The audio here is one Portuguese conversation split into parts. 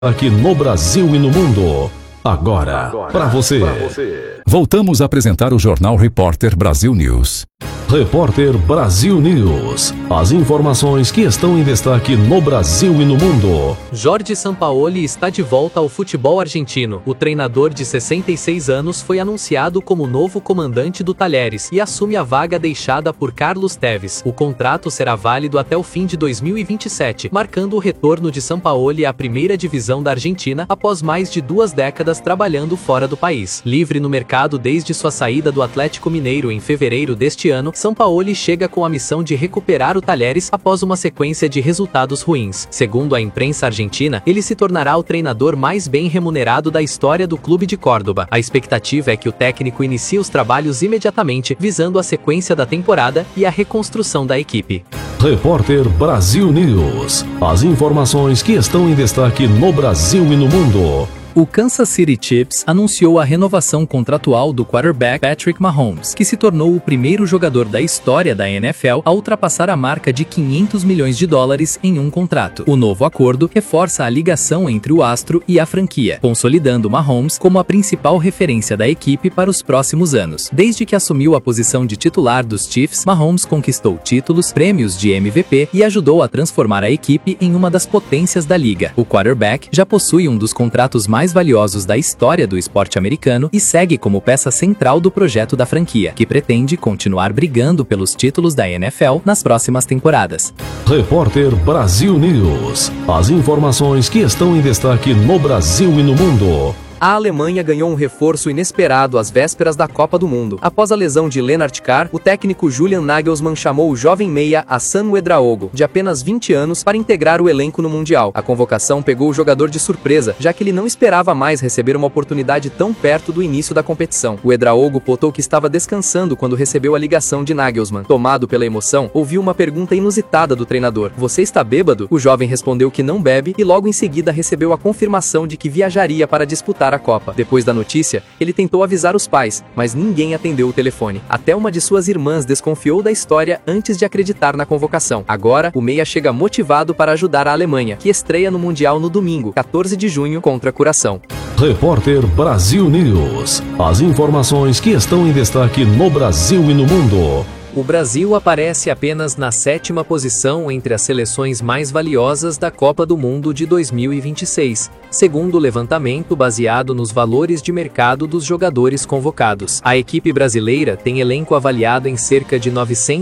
Aqui no Brasil e no mundo. Agora para você. Voltamos a apresentar o Jornal Repórter Brasil News. Repórter Brasil News. As informações que estão em destaque no Brasil e no mundo. Jorge Sampaoli está de volta ao futebol argentino. O treinador de 66 anos foi anunciado como novo comandante do Talheres e assume a vaga deixada por Carlos Tevez. O contrato será válido até o fim de 2027, marcando o retorno de Sampaoli à primeira divisão da Argentina após mais de 2 décadas trabalhando fora do país. Livre no mercado desde sua saída do Atlético Mineiro em fevereiro deste ano, Sampaoli chega com a missão de recuperar o Talheres após uma sequência de resultados ruins. Segundo a imprensa argentina, ele se tornará o treinador mais bem remunerado da história do clube de Córdoba. A expectativa é que o técnico inicie os trabalhos imediatamente, visando a sequência da temporada e a reconstrução da equipe. Repórter Brasil News. As informações que estão em destaque no Brasil e no mundo. O Kansas City Chiefs anunciou a renovação contratual do quarterback Patrick Mahomes, que se tornou o primeiro jogador da história da NFL a ultrapassar a marca de $500 milhões em um contrato. O novo acordo reforça a ligação entre o astro e a franquia, consolidando Mahomes como a principal referência da equipe para os próximos anos. Desde que assumiu a posição de titular dos Chiefs, Mahomes conquistou títulos, prêmios de MVP e ajudou a transformar a equipe em uma das potências da liga. O quarterback já possui um dos contratos mais valiosos da história do esporte americano e segue como peça central do projeto da franquia, que pretende continuar brigando pelos títulos da NFL nas próximas temporadas. Repórter Brasil News. As informações que estão em destaque no Brasil e no mundo. A Alemanha ganhou um reforço inesperado às vésperas da Copa do Mundo. Após a lesão de Lennart Carr, o técnico Julian Nagelsmann chamou o jovem meia Hassan Ouedraogo, de apenas 20 anos, para integrar o elenco no Mundial. A convocação pegou o jogador de surpresa, já que ele não esperava mais receber uma oportunidade tão perto do início da competição. O Ouedraogo contou que estava descansando quando recebeu a ligação de Nagelsmann. Tomado pela emoção, ouviu uma pergunta inusitada do treinador: "Você está bêbado?" O jovem respondeu que não bebe e logo em seguida recebeu a confirmação de que viajaria para disputar a Copa. Depois da notícia, ele tentou avisar os pais, mas ninguém atendeu o telefone. Até uma de suas irmãs desconfiou da história antes de acreditar na convocação. Agora, o meia chega motivado para ajudar a Alemanha, que estreia no Mundial no domingo, 14 de junho, contra a Curaçao. Repórter Brasil News. As informações que estão em destaque no Brasil e no mundo. O Brasil aparece apenas na 7ª posição entre as seleções mais valiosas da Copa do Mundo de 2026, segundo o levantamento baseado nos valores de mercado dos jogadores convocados. A equipe brasileira tem elenco avaliado em cerca de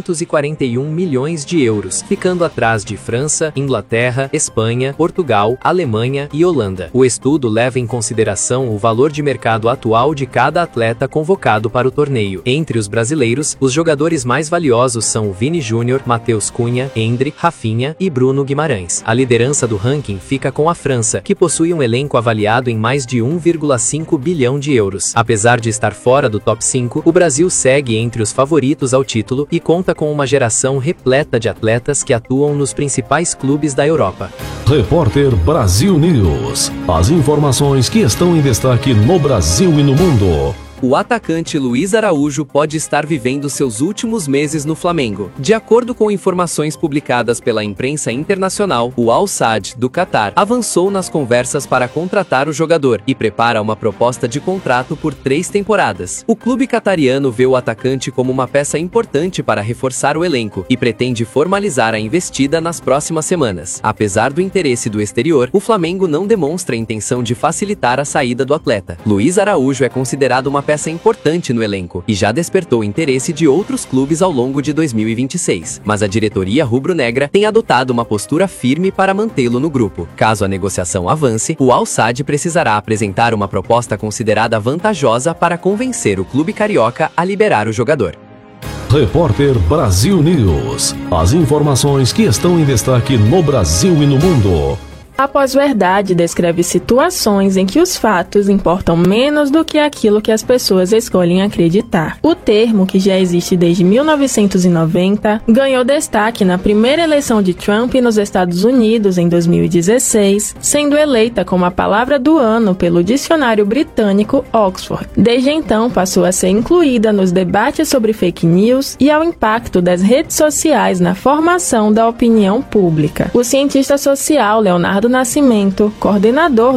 941 milhões de euros, ficando atrás de França, Inglaterra, Espanha, Portugal, Alemanha e Holanda. O estudo leva em consideração o valor de mercado atual de cada atleta convocado para o torneio. Entre os brasileiros, os jogadores mais valiosos são o Vini Júnior, Matheus Cunha, Endrick, Rafinha e Bruno Guimarães. A liderança do ranking fica com a França, que possui um elenco avaliado em mais de 1,5 bilhão de euros. Apesar de estar fora do top 5, o Brasil segue entre os favoritos ao título e conta com uma geração repleta de atletas que atuam nos principais clubes da Europa. Repórter Brasil News. As informações que estão em destaque no Brasil e no mundo. O atacante Luiz Araújo pode estar vivendo seus últimos meses no Flamengo. De acordo com informações publicadas pela imprensa internacional, o Al Sadd, do Catar, avançou nas conversas para contratar o jogador e prepara uma proposta de contrato por 3 temporadas. O clube catariano vê o atacante como uma peça importante para reforçar o elenco e pretende formalizar a investida nas próximas semanas. Apesar do interesse do exterior, o Flamengo não demonstra a intenção de facilitar a saída do atleta. Luiz Araújo é considerado uma peça importante no elenco e já despertou interesse de outros clubes ao longo de 2026, mas a diretoria rubro-negra tem adotado uma postura firme para mantê-lo no grupo. Caso a negociação avance, o Al Sadd precisará apresentar uma proposta considerada vantajosa para convencer o clube carioca a liberar o jogador. Repórter Brasil News. As informações que estão em destaque no Brasil e no mundo. A pós-verdade descreve situações em que os fatos importam menos do que aquilo que as pessoas escolhem acreditar. O termo, que já existe desde 1990, ganhou destaque na primeira eleição de Trump nos Estados Unidos em 2016, sendo eleita como a palavra do ano pelo dicionário britânico Oxford. Desde então, passou a ser incluída nos debates sobre fake news e ao impacto das redes sociais na formação da opinião pública. O cientista social Leonardo Nascimento, coordenador